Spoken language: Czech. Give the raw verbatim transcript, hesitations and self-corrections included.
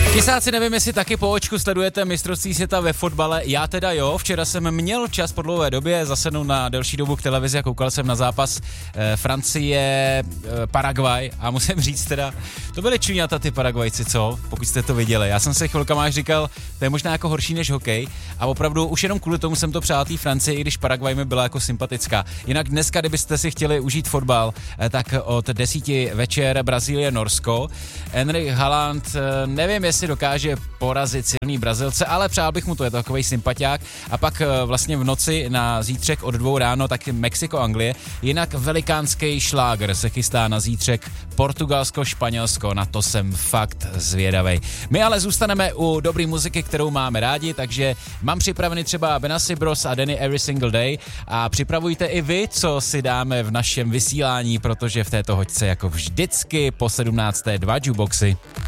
Kysáci, nevím, jestli taky po očku sledujete mistrovství světa ve fotbale, já teda jo, včera jsem měl čas po dlouhé době zasednout na delší dobu k televizi a koukal jsem na zápas eh, Francie, eh, Paraguay a musím říct teda, to byly čuňata ty Paraguajci, co? Pokud jste to viděli. Já jsem si chvilkama až říkal, to je možná jako horší než hokej a opravdu už jenom kvůli tomu jsem to přál té Francii, i když Paraguay mi byla jako sympatická. Jinak dneska, kdybyste si chtěli užít fotbal, eh, tak od desíti večer Brazílie, Norsko. Henrik Haaland, eh, nevím, jestli dokáže porazit silný Brazilce, ale přál bych mu to, je to takovej sympatiák. A pak vlastně v noci na zítřek od dvou ráno taky Mexiko, Anglie. Jinak velikánský šláger se chystá na zítřek Portugalsko, Španělsko, na to jsem fakt zvědavej. My ale zůstaneme u dobrý muziky, kterou máme rádi, takže mám připravený třeba Benassi Bros a Danny Every Single Day a připravujte i vy, co si dáme v našem vysílání, protože v této hoďce jako vždycky po sedmnácté dva jukeboxy.